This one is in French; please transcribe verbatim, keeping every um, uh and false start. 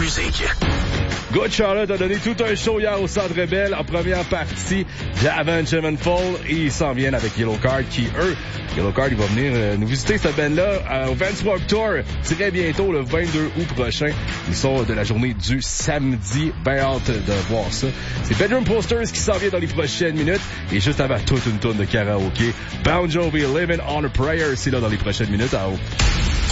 musique. Good Charlotte a donné tout un show hier au Centre Bell en première partie d'Avenged Sevenfold et ils s'en viennent avec Yellow Card qui, eux, Yellow Card, il va venir euh, nous visiter cette band-là euh, au Vans Warped Tour très bientôt, le vingt-deux août prochain. Ils sont de la journée du samedi. Ben hâte de voir ça. C'est Bedroom Posters qui s'en vient dans les prochaines minutes et juste avant toute une tonne de karaoké. Bon Jovi, Living on a Prayer, c'est là dans les prochaines minutes à haut.